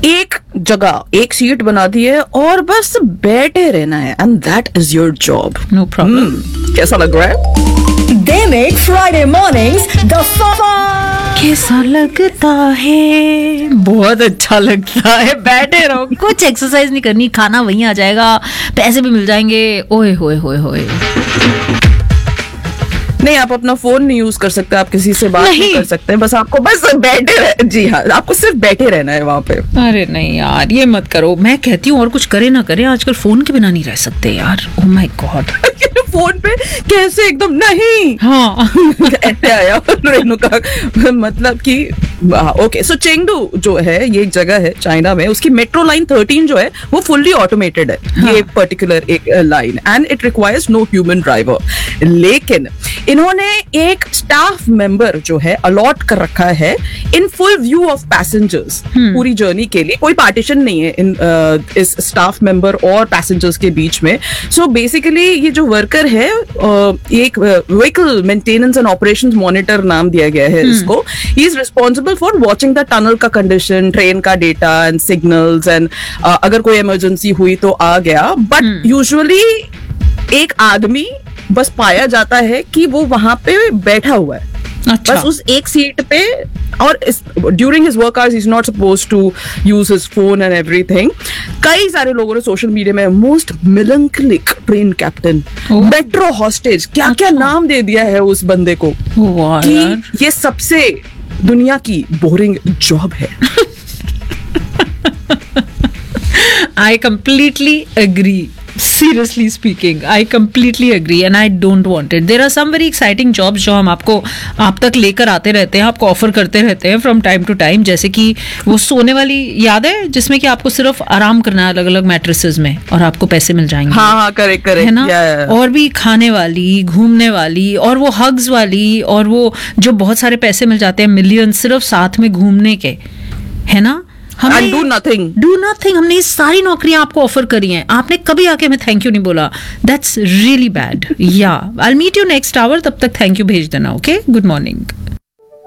एक जगह एक सीट बना दी है और बस बैठे रहना है, and that is your job. No problem. कैसा लग रहा है? They make Friday mornings the कैसा लगता है? बहुत अच्छा लगता है. बैठे रहो, कुछ एक्सरसाइज नहीं करनी, खाना वहीं आ जाएगा, पैसे भी मिल जाएंगे. ओए होए होए होए. नहीं, आप अपना फोन नहीं यूज कर सकते, आप किसी से बात नहीं कर सकते, बस आपको बस बैठे जी हाँ, आपको सिर्फ बैठे रहना है वहां पे. अरे नहीं यार, ये मत करो. मैं कहती हूँ और कुछ करे ना करे, आजकल फोन के बिना नहीं रह सकते यार. Oh my God. फोन पे कैसे एकदम नहीं. हाँ. ऐसे आया रेणुका, मतलब कि ओके. सो चेंगडू जो है ये एक जगह है चाइना में, उसकी मेट्रो लाइन 13 जो है वो फुल्ली ऑटोमेटेड है. हाँ. ये पर्टिकुलर एक line, and it requires no human driver. लेकिन इन्होंने एक स्टाफ मेंबर जो है अलॉट कर रखा है in full view of passengers पूरी जर्नी के लिए. कोई पार्टीशन नहीं है इन इस स्टाफ मेंबर और पैसेंजर्स के बीच में. सो बेसिकली ये जो वर्कर है, एक vehicle maintenance and operations monitor नाम दिया गया है इसको. He is responsible for watching the tunnel का कंडीशन, ट्रेन का डेटा एंड सिग्नल्स, एंड अगर कोई इमरजेंसी हुई तो आ गया. बट यूजुअली एक आदमी बस पाया जाता है कि वो वहां पे बैठा हुआ है. अच्छा. बस उस एक सीट पे, और during his work hours he is not supposed to use his phone and everything. कई सारे लोगों ने सोशल मीडिया में most मेलंकलिक train captain, metro hostage, क्या क्या नाम दे दिया है उस बंदे को कि ये सबसे दुनिया की बोरिंग जॉब है. I completely agree. Seriously speaking, I completely agree and I don't want it. There are some very exciting jobs जो हम आप तक लेकर आते रहते हैं, आपको ऑफर करते रहते हैं from time to time. जैसे कि वो सोने वाली याद है जिसमें कि आपको सिर्फ आराम करना है अलग अलग मैट्रेसेस में और आपको पैसे मिल जाएंगे. हाँ, करेक्ट है ना. और भी खाने वाली, घूमने वाली, और वो हग्स वाली, और वो जो बहुत सारे पैसे मिल जाते हैं, मिलियन, सिर्फ साथ में घूमने के, है ना. Do nothing. हमने ये सारी नौकरियां आपको ऑफर करी हैं, आपने कभी आके हमें थैंक यू नहीं बोला. That's really bad. या I will meet you next our. तब तक थैंक यू भेज देना. Okay, good morning.